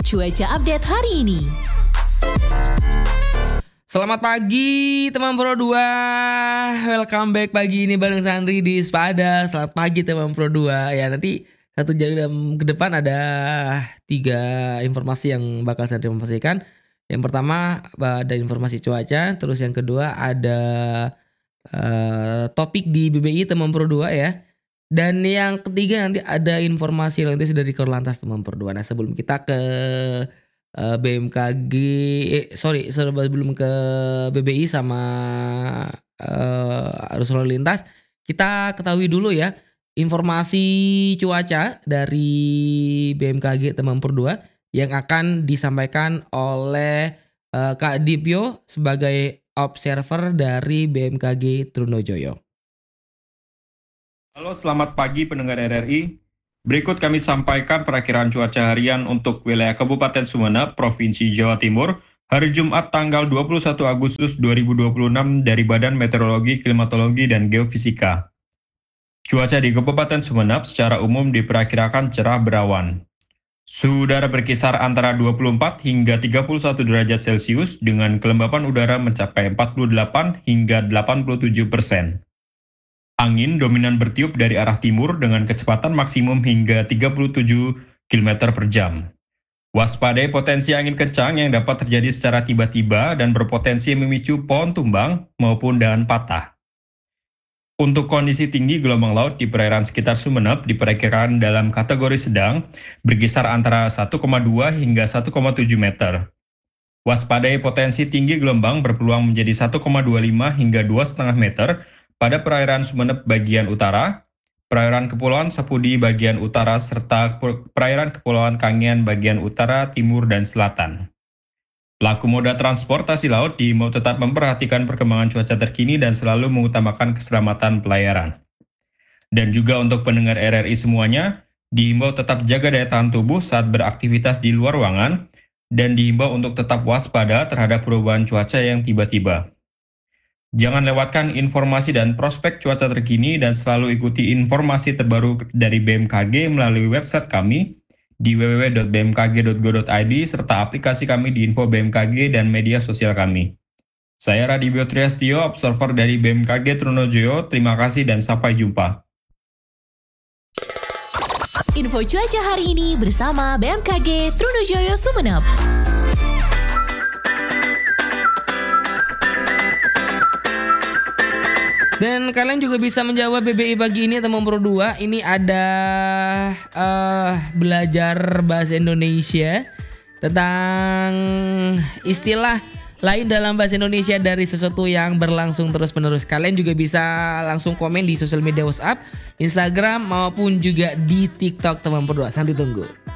Cuaca update hari ini. Selamat pagi teman Pro 2. Welcome back pagi ini bareng Sandri di Spada. Selamat pagi teman Pro 2. Ya, nanti 1 jam ke depan ada 3 informasi yang bakal Sandri informasikan. Yang pertama ada informasi cuaca, terus yang kedua ada topik di BBI teman Pro 2 ya. Dan yang ketiga nanti ada informasi lantas dari Korlantas teman Pro 2. Nah, sebelum kita ke BMKG, sebelum ke BBI sama arus lalu lintas, kita ketahui dulu ya informasi cuaca dari BMKG teman Pro 2 yang akan disampaikan oleh Kak Dipyo sebagai observer dari BMKG Trunojoyo. Halo, selamat pagi pendengar RRI. Berikut kami sampaikan perakiraan cuaca harian untuk wilayah Kabupaten Sumeneb, Provinsi Jawa Timur, hari Jumat tanggal 21 Agustus 2026 dari Badan Meteorologi, Klimatologi, dan Geofisika. Cuaca di Kabupaten Sumeneb secara umum diperkirakan cerah berawan. Suhu udara berkisar antara 24 hingga 31 derajat Celcius dengan kelembapan udara mencapai 48 hingga 87%. Angin dominan bertiup dari arah timur dengan kecepatan maksimum hingga 37 km per jam. Waspadai potensi angin kencang yang dapat terjadi secara tiba-tiba dan berpotensi memicu pohon tumbang maupun dahan patah. Untuk kondisi tinggi gelombang laut di perairan sekitar Sumeneb diperkirakan dalam kategori sedang berkisar antara 1,2 hingga 1,7 meter. Waspadai potensi tinggi gelombang berpeluang menjadi 1,25 hingga 2,5 meter pada perairan Sumeneb bagian utara, perairan Kepulauan Sapudi bagian utara, serta perairan Kepulauan Kangean bagian utara, timur, dan selatan. Pelaku moda transportasi laut diimbau tetap memperhatikan perkembangan cuaca terkini dan selalu mengutamakan keselamatan pelayaran. Dan juga untuk pendengar RRI semuanya, diimbau tetap jaga daya tahan tubuh saat beraktivitas di luar ruangan, dan diimbau untuk tetap waspada terhadap perubahan cuaca yang tiba-tiba. Jangan lewatkan informasi dan prospek cuaca terkini dan selalu ikuti informasi terbaru dari BMKG melalui website kami di www.bmkg.go.id serta aplikasi kami di info BMKG dan media sosial kami. Saya Radibio Triastio, observer dari BMKG Trunojoyo. Terima kasih dan sampai jumpa. Info cuaca hari ini bersama BMKG Trunojoyo Sumeneb. Dan kalian juga bisa menjawab BBI pagi ini teman Pro 2. Ini ada belajar bahasa Indonesia tentang istilah lain dalam bahasa Indonesia dari sesuatu yang berlangsung terus-menerus. Kalian juga bisa langsung komen di sosial media WhatsApp, Instagram maupun juga di TikTok teman Pro 2. Sampai ditunggu.